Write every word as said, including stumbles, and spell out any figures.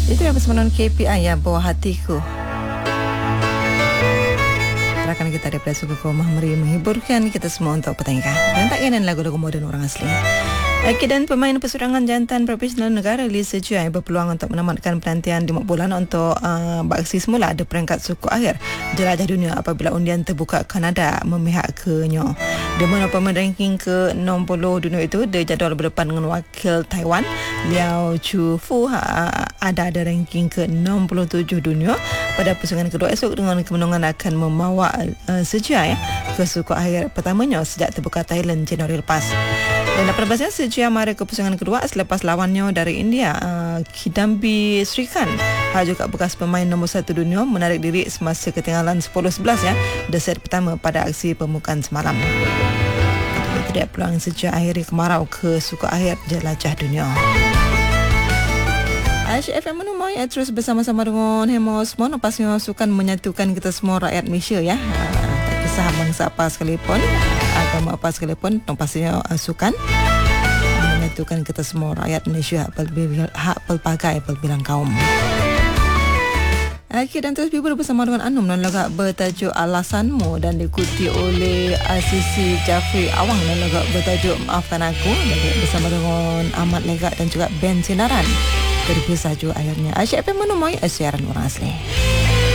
Itu yang bersama K P I ya, Bawah Hatiku. Silakan kita daripada suku Komah Meri menghiburkan kita semua untuk petangga. Dan tak kena lagu-lagu moden orang asli. Okey, dan pemain perseorangan jantan profesional negara Lee Se-jai berpeluang untuk menamatkan penantian lima bulan untuk uh, beraksi semula ada peringkat suku akhir jelajah dunia apabila undian terbuka Kanada memihak ke Nyo. Dia mana pemain ranking ke enam puluh dunia itu dia jadual berdepan dengan wakil Taiwan Liao Chu-fu ha, ada ada ranking ke enam puluh tujuh dunia pada pusingan kedua esok dengan kemenangan akan membawa uh, Se-jai ke suku akhir pertamanya sejak terbuka Thailand Januari lepas. Dan lapan belasnya Se-jai mara ke pusingan kedua selepas lawannya dari India uh, Kidambi Srikanth. Hal juga bekas pemain nombor satu dunia menarik diri semasa ketinggalan sepuluh sebelas ya di set pertama pada aksi pembukaan semalam. Itu dia peluang Se-jai akhiri kemarau ke suku akhir jelajah dunia. Aish F M menumai terus bersama-sama dengan Hemo Osman. Pasnya sukan menyatukan kita semua rakyat Malaysia ya. Tak kisah bangsa apa sekalipun, agama apa sekalipun, pastinya sukan menyatukan kita semua rakyat Malaysia hak pelbagai pelbilang kaum. Okey, dan terus bibur bersama dengan Anum dan lagu bertajuk Alasanmu dan diikuti oleh Asisi Jafri Awang dan lagu bertajuk Maafkan Aku dan bersama dengan Ahmad Legat dan juga Ben Sinaran. Terpisah juga akhirnya Aisyah F M menumai siaran orang asli.